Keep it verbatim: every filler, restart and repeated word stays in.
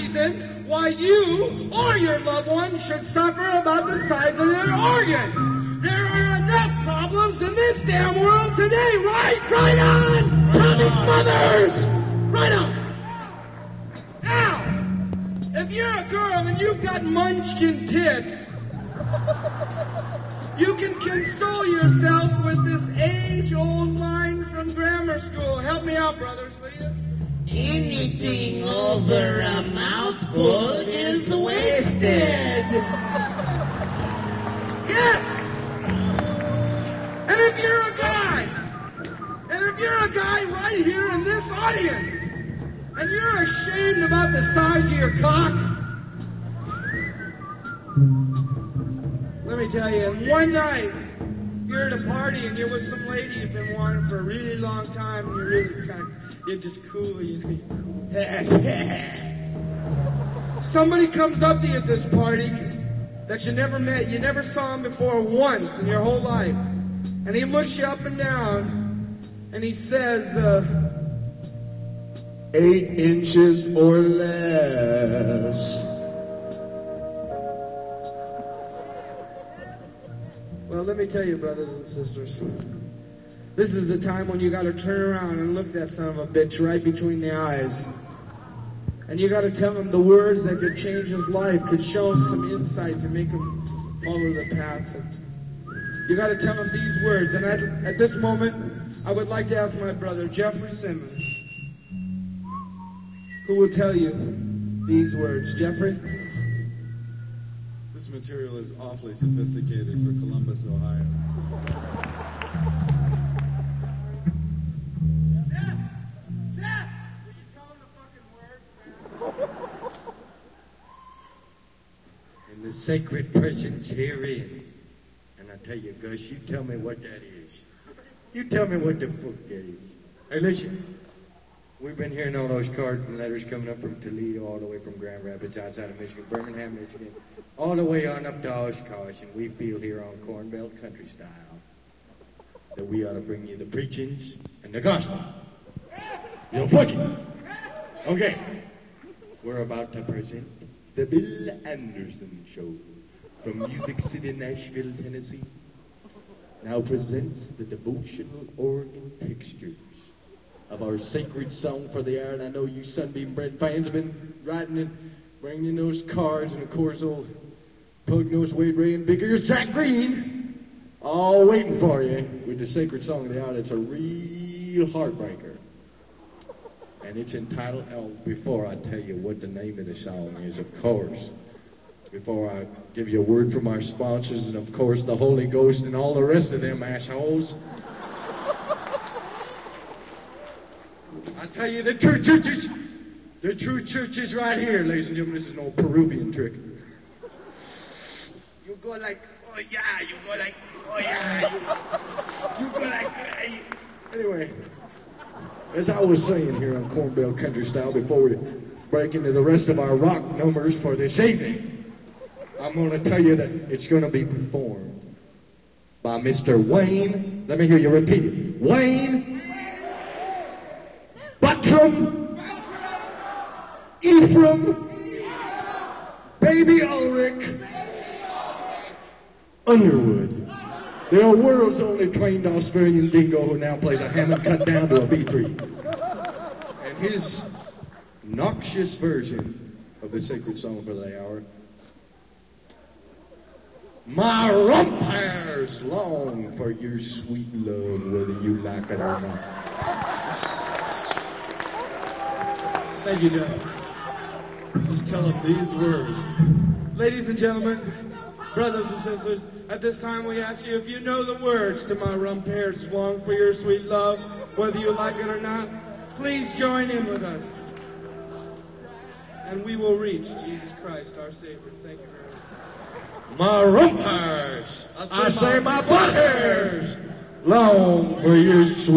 reason why you or your loved one should suffer about the size of their organ. There are enough problems in this damn world today, right? Right on! Tommy Smothers! Right on! Now, if you're a girl and you've got munchkin tits, you can console yourself with this age-old line from grammar school. Help me out, brothers, will you? Anything over a mouthful is wasted. Yes! And if you're a guy, and if you're a guy right here in this audience, and you're ashamed about the size of your cock, let me tell you, in one night, you're at a party and you're with some lady you've been wanting for a really long time, and you're really kind of, you're just cool, you know, you're cool. Somebody comes up to you at this party that you never met, you never saw him before once in your whole life, and he looks you up and down, and he says, uh, eight inches or less. Well, let me tell you, brothers and sisters, this is the time when you got to turn around and look that son of a bitch right between the eyes. And you got to tell him the words that could change his life, could show him some insight to make him follow the path. And you got to tell him these words. And at, at this moment, I would like to ask my brother, Jeffrey Simmons, who will tell you these words. Jeffrey? This material is awfully sophisticated for Columbus, Ohio. Jeff! Jeff! Will you tell him the fucking words, man? And the sacred presence herein. And I tell you, Gus, you tell me what that is. You tell me what the fuck that is. Hey, listen. We've been hearing all those cards and letters coming up from Toledo, all the way from Grand Rapids, outside of Michigan, Birmingham, Michigan, all the way on up to Oshkosh, and we feel here on Corn Belt Country Style that we ought to bring you the preachings and the gospel. You fuck it. Okay. We're about to present the Bill Anderson Show from Music City, Nashville, Tennessee. Now presents the devotional organ pictures of our sacred song for the hour. And I know you Sunbeam Bread fans have been writing and bringing in those cards, and of course old Pug-Nosed Wade Ray and Big Ears Jack Green all waiting for you with the sacred song of the hour. It's a real heartbreaker. And it's entitled, oh, before I tell you what the name of the song is, of course, before I give you a word from our sponsors, and of course the Holy Ghost and all the rest of them assholes, I tell you, the true church is, the true church is right here, ladies and gentlemen. This is no Peruvian trick. You go like, oh yeah, you go like, oh yeah, you, you go like, hey. Anyway, as I was saying here on Corn Belt Country Style, before we break into the rest of our rock numbers for this evening, I'm going to tell you that it's going to be performed by Mister Wayne. Let me hear you repeat it. Wayne Buttram, Ephraim, Baby Ulrich, Underwood, the world's only trained Australian dingo who now plays a Hammond cut down to a B three. And his noxious version of the sacred song for the hour, my rump hairs long for your sweet love, whether you like it or not. Thank you, Jeff. Just tell them these words. Ladies and gentlemen, brothers and sisters, at this time we ask you if you know the words to my rump hairs long for your sweet love, whether you like it or not, please join in with us. And we will reach Jesus Christ, our Savior. Thank you very much. My rump hairs, I say, I say my butt hairs, long for your sweet